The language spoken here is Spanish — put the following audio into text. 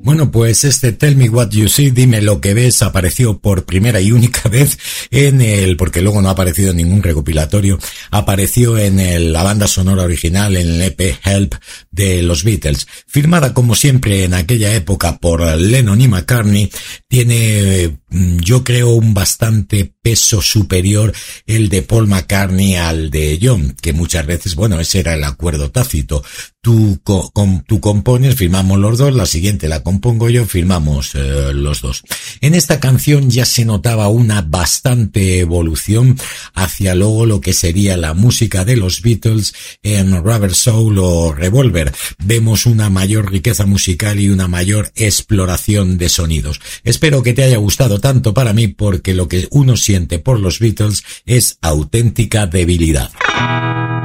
Bueno, pues este Tell Me What You See, dime lo que ves, apareció por primera y única vez porque luego no ha aparecido en ningún recopilatorio, apareció en la banda sonora original, en el EP Help de los Beatles. Firmada como siempre en aquella época por Lennon y McCartney, tiene, yo creo, un bastante peso superior el de Paul McCartney al de John, que muchas veces, bueno, ese era el acuerdo tácito. Tú compones, firmamos los dos, la siguiente la compongo yo, firmamos los dos. En esta canción ya se notaba una bastante evolución hacia luego lo que sería la música de los Beatles en Rubber Soul o Revolver. Vemos una mayor riqueza musical y una mayor exploración de sonidos. Espero que te haya gustado tanto para mí, porque lo que uno siente por los Beatles es auténtica debilidad.